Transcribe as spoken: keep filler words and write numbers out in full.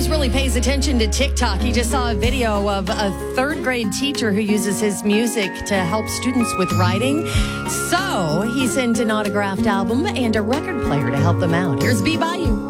James really pays attention to TikTok. He just saw a video of a third grade teacher who uses his music to help students with writing. So he sent an autographed album and a record player to help them out. Here's Be Bayou.